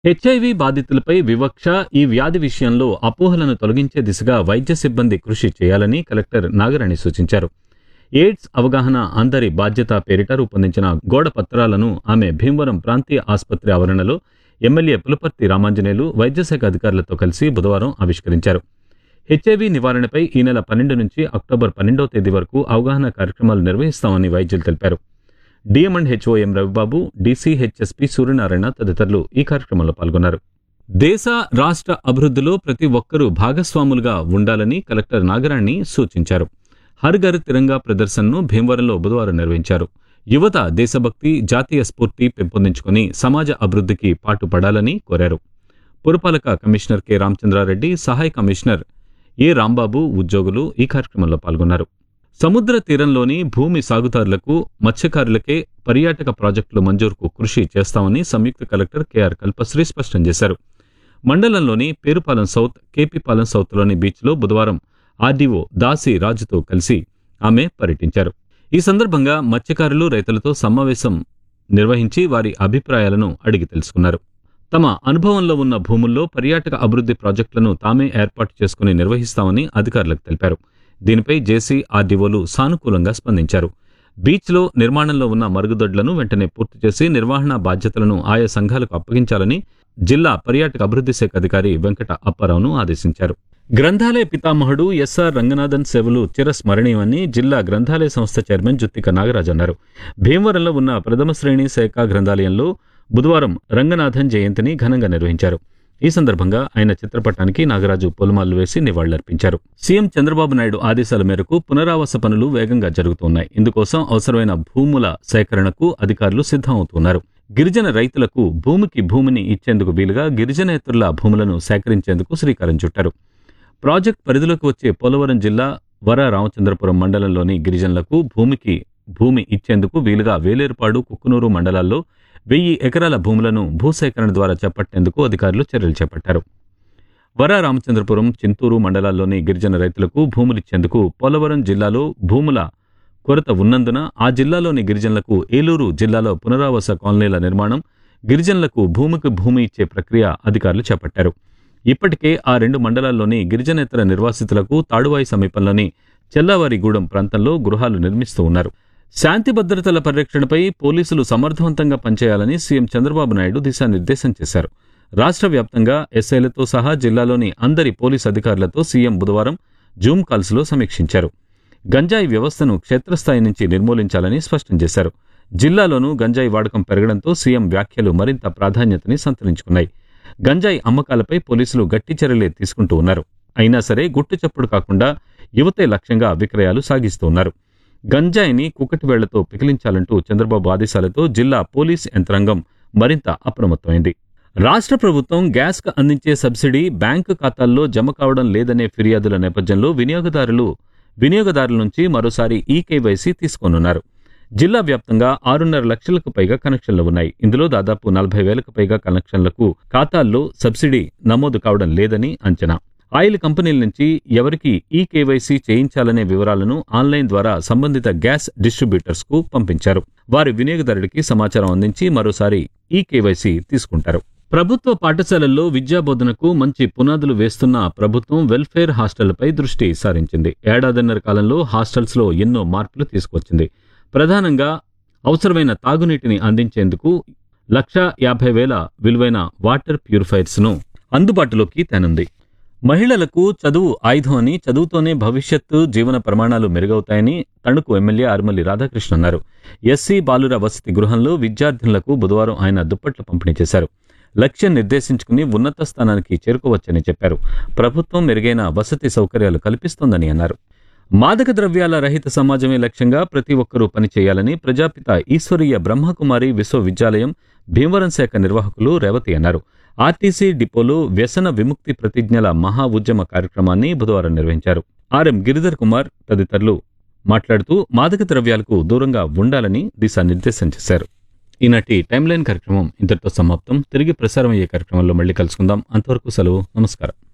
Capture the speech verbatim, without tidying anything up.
HIV బాధితులపై వివక్ష, ఈ వ్యాధి విషయంలో అపోహలను తొలగించే దిశగా వైద్య సిబ్బంది కృషి చేయాలని కలెక్టర్ నాగరాణి సూచించారు. ఎయిడ్స్ అవగాహన అందరి బాధ్యత పేరిట రూపొందించిన గోడ పత్రాలను ఆమె భీమవరం ప్రాంతీయ ఆసుపత్రి ఆవరణలో ఎమ్మెల్యే పులపర్తి రామాంజనేయులు వైద్యశాఖ అధికారులతో కలిసి బుధవారం ఆవిష్కరించారు. హెచ్ఐవి నివారణపై ఈ నెల పన్నెండు నుంచి అక్టోబర్ పన్నెండవ తేదీ వరకు అవగాహన కార్యక్రమాలు నిర్వహిస్తామని వైద్యులు తెలిపారు. డిఎం అండ్ హెచ్ఓఎం రవిబాబు, డీసీహెచ్ఎస్పీ సూర్యనారాయణ తదితరులు ఈ కార్యక్రమంలో పాల్గొన్నారు. దేశ రాష్ట్ర అభివృద్ధిలో ప్రతి ఒక్కరూ భాగస్వాములుగా ఉండాలని కలెక్టర్ నాగరాణి సూచించారు. హర్ ఘర్ తిరంగా ప్రదర్శనను భీమవరంలో బుధవారం నిర్వహించారు. యువత దేశభక్తి, జాతీయ స్ఫూర్తి పెంపొందించుకుని సమాజ అభివృద్ధికి పాటుపడాలని కోరారు. పురపాలక కమిషనర్ కె రామచంద్రారెడ్డి, సహాయ కమిషనర్ ఏ రాంబాబు, ఉద్యోగులు ఈ కార్యక్రమంలో పాల్గొన్నారు. సముద్ర తీరంలోని భూమి సాగుదారులకు, మత్స్యకారులకే పర్యాటక ప్రాజెక్టుల మంజూరుకు కృషి చేస్తామని సంయుక్త కలెక్టర్ కెఆర్ కల్పశ్రీ స్పష్టం చేశారు. మండలంలోని పేరుపాలెం సౌత్, కేపీపాలెం సౌత్లోని బీచ్లో బుధవారం ఆర్డీఓ దాసి రాజుతో కలిసి ఆమె పర్యటించారు. ఈ సందర్భంగా మత్స్యకారులు, రైతులతో సమావేశం నిర్వహించి వారి అభిప్రాయాలను అడిగి తెలుసుకున్నారు. తమ అనుభవంలో ఉన్న భూముల్లో పర్యాటక అభివృద్ధి ప్రాజెక్టులను తామే ఏర్పాటు చేసుకుని నిర్వహిస్తామని అధికారులకు తెలిపారు. దీనిపై జేసీ, ఆర్డీఓలు సానుకూలంగా స్పందించారు. బీచ్లో నిర్మాణంలో ఉన్న మరుగుదొడ్లను వెంటనే పూర్తి చేసి నిర్వహణ బాధ్యతలను ఆయా సంఘాలకు అప్పగించాలని జిల్లా పర్యాటక అభివృద్ధి శాఖ అధికారి వెంకట అప్పారావును ఆదేశించారు. గ్రంథాలయ పితామహుడు ఎస్ఆర్ రంగనాథన్ సేవలు చిరస్మరణీయమని జిల్లా గ్రంథాలయ సంస్థ చైర్మన్ జుత్తిక నాగరాజ్ అన్నారు. భీమవరంలో ఉన్న ప్రథమ శ్రేణి శాఖ గ్రంథాలయంలో బుధవారం రంగనాథన్ జయంతిని ఘనంగా నిర్వహించారు. ఈ సందర్భంగా ఆయన చిత్రపటానికి నాగరాజు పూలమాలలు వేసి నివాళులర్పించారు. సీఎం చంద్రబాబు నాయుడు ఆదేశాల మేరకు పునరావాస పనులు వేగంగా జరుగుతున్నాయి. ఇందుకోసం అవసరమైన భూముల సేకరణకు అధికారులు సిద్ధమవుతున్నారు. గిరిజన రైతులకు భూమికి భూమిని ఇచ్చేందుకు వీలుగా గిరిజనేతరుల భూములను సేకరించేందుకు శ్రీకారం చుట్టారు. ప్రాజెక్టు పరిధిలోకి వచ్చే పోలవరం జిల్లా వర రామచంద్రపురం మండలంలోని గిరిజనులకు భూమికి భూమి ఇచ్చేందుకు వీలుగా వేలేరుపాడు, కుక్కునూరు మండలాల్లో వెయ్యి ఎకరాల భూములను భూసేకరణ ద్వారా చేపట్టేందుకు అధికారులు చర్యలు చేపట్టారు. వర రామచంద్రపురం, చింతూరు మండలాల్లోని గిరిజన రైతులకు భూములిచ్చేందుకు పోలవరం జిల్లాలో భూముల కొరత ఉన్నందున ఆ జిల్లాలోని గిరిజనులకు ఏలూరు జిల్లాలో పునరావాస కాలనీల నిర్మాణం, గిరిజనులకు భూమికి భూమి ఇచ్చే ప్రక్రియ అధికారులు చేపట్టారు. ఇప్పటికే ఆ రెండు మండలాల్లోని గిరిజనేతర నిర్వాసితులకు తాడువాయి సమీపంలోని చెల్లావారిగూడెం ప్రాంతంలో గృహాలు నిర్మిస్తూ ఉన్నారు. శాంతి భద్రతల పరిరక్షణపై పోలీసులు సమర్థవంతంగా పనిచేయాలని సీఎం చంద్రబాబు నాయుడు దిశానిర్దేశం చేశారు. రాష్ట్ర వ్యాప్తంగా ఎస్ఐలతో సహా జిల్లాలోని అందరి పోలీసు అధికారులతో సీఎం బుధవారం జూమ్ కాల్స్లో సమీక్షించారు. గంజాయి వ్యవస్థను క్షేత్రస్థాయి నుంచి నిర్మూలించాలని స్పష్టం చేశారు. జిల్లాలోనూ గంజాయి వాడకం పెరగడంతో సీఎం వ్యాఖ్యలు మరింత ప్రాధాన్యతని సంతరించుకున్నాయి. గంజాయి అమ్మకాలపై పోలీసులు గట్టి చర్యలే తీసుకుంటూ ఉన్నారు. అయినా సరే గుట్టు చప్పుడు కాకుండా యువతే లక్ష్యంగా విక్రయాలు సాగిస్తూ ఉన్నారు. గంజాయిని కుక్కటి వేళ్లతో పికిలించాలంటూ చంద్రబాబు ఆదేశాలతో జిల్లా పోలీస్ యంత్రాంగం మరింత అప్రమత్తమైంది. రాష్ట్ర ప్రభుత్వం గ్యాస్కు అందించే సబ్సిడీ బ్యాంకు ఖాతాల్లో జమ కావడం లేదనే ఫిర్యాదుల నేపథ్యంలో వినియోగదారులు వినియోగదారుల నుంచి మరోసారి ఈ కేవైసీ తీసుకోనున్నారు. జిల్లా వ్యాప్తంగా ఆరున్నర లక్షలకు పైగా కనెక్షన్లు ఉన్నాయి. ఇందులో దాదాపు నలభై వేలకు పైగా కనెక్షన్లకు ఖాతాల్లో సబ్సిడీ నమోదు కావడం లేదని అంచనా. ఆయిల్ కంపెనీల నుంచి ఎవరికి ఈ కేవైసీ చేయించాలనే వివరాలను ఆన్లైన్ ద్వారా సంబంధిత గ్యాస్ డిస్ట్రిబ్యూటర్స్ కు పంపించారు. వారి వినియోగదారుడికి సమాచారం అందించి మరోసారి ఈ కేవైసీ తీసుకుంటారు. ప్రభుత్వ పాఠశాలల్లో విద్యాబోధనకు మంచి పునాదులు వేస్తున్న ప్రభుత్వం వెల్ఫేర్ హాస్టళ్లపై దృష్టి సారించింది. ఏడాదిన్నర కాలంలో హాస్టల్స్లో ఎన్నో మార్పులు తీసుకొచ్చింది. ప్రధానంగా అవసరమైన తాగునీటిని అందించేందుకు లక్ష యాభై వేల విలువైన వాటర్ ప్యూరిఫైర్స్ ను అందుబాటులోకి తేనుంది. మహిళలకు చదువు ఆయుధం అని, చదువుతోనే భవిష్యత్తు జీవన ప్రమాణాలు మెరుగవుతాయని తణుకు ఎమ్మెల్యే ఆర్మల్లి రాధాకృష్ణ అన్నారు. ఎస్సీ బాలుర వసతి గృహంలో విద్యార్థినులకు బుధవారం ఆయన దుప్పట్లు పంపిణీ చేశారు. లక్ష్యం నిర్దేశించుకుని ఉన్నత స్థానానికి చేరుకోవచ్చని చెప్పారు. ప్రభుత్వం మెరుగైన వసతి సౌకర్యాలు కల్పిస్తోందని అన్నారు. మాదక ద్రవ్యాల రహిత సమాజమే లక్ష్యంగా ప్రతి ఒక్కరూ పనిచేయాలని ప్రజాపిత ఈశ్వరీయ బ్రహ్మకుమారి విశ్వవిద్యాలయం భీమవరం శాఖ నిర్వాహకులు రేవతి అన్నారు. ఆర్టీసీ డిపోలో వ్యసన విముక్తి ప్రతిజ్ఞల మహా ఉద్యమ కార్యక్రమాన్ని బుధవారం నిర్వహించారు. ఆర్ఎం గిరిధర్ కుమార్ తదితరులు మాట్లాడుతూ మాదక ద్రవ్యాలకు దూరంగా ఉండాలని దిశానిర్దేశం చేశారు. ఈనాటి టైమ్ లైన్ కార్యక్రమం ఇంతటితో సమాప్తం. తిరిగి ప్రసారం అయ్యే కార్యక్రమంలో మళ్ళీ కలుసుకుందాం. అంతవరకు సెలవు. నమస్కారం.